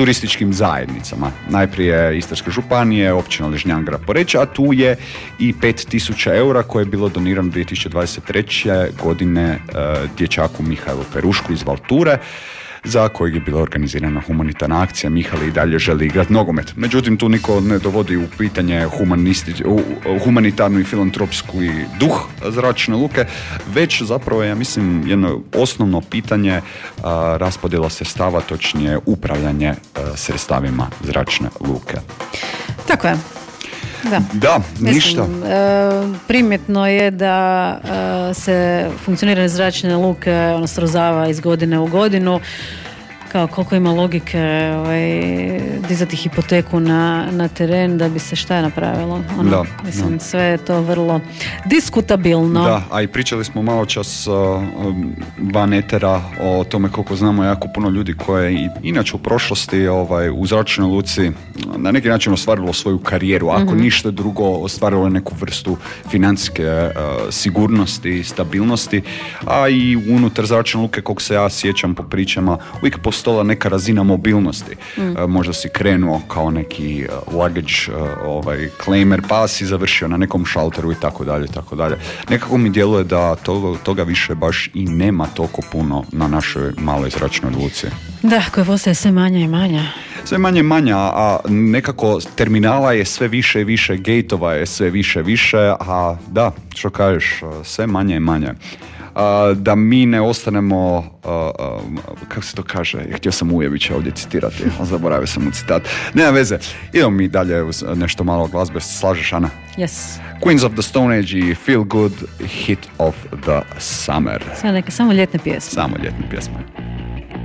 turističkim zajednicama. Najprije Istarske županije, općina Ližnjan, grad Poreč, a tu je i 5.000 eura koje je bilo donirano 2023. godine dječaku Mihajlu Perušku iz Valture, za kojeg je bila organizirana humanitarna akcija. Mihajl i dalje želi igrati nogomet. Međutim, tu niko ne dovodi u pitanje humanitarnu i filantropsku duh zračne luke, već zapravo ja mislim jedno osnovno pitanje raspodjela sredstava, točnije upravljanje sredstavima zračne luke. Tako je. Da, ništa. Primjetno je da se funkcioniranje zračne luke srozava iz godine u godinu. Kao koliko ima logike dizati hipoteku na teren da bi se šta je napravilo. Sve je to vrlo diskutabilno. Da, a i pričali smo malo čas van etera o tome koliko znamo jako puno ljudi koje i inače u prošlosti u zračnoj luci na neki način ostvarilo svoju karijeru, ako ništa drugo ostvarilo neku vrstu financijske sigurnosti i stabilnosti, a i unutar zračne luke, koliko se ja sjećam po pričama, uvijek postojala neka razina mobilnosti. Možda si krenuo kao neki luggage claimer, pa si završio na nekom šalteru i tako dalje, tako dalje. Nekako mi djeluje da toga više baš i nema toliko puno na našoj maloj zračnoj luci. Da, koja postaje sve manja i manja. Sve manje i manja, a nekako terminala je sve više i više, gateova je sve više, a da, što kažeš, sve manje i manje. Da mi ne ostanemo, kako se to kaže, htio sam Ujevića ovdje citirati, a zaboravio sam mu citat. Nema veze, idemo mi dalje uz nešto malo glazbe, slažeš, Ana? Yes. Queens of the Stone Age i Feel Good, Hit of the Summer. Samo ljetne pjesme. Samo ljetne pjesme.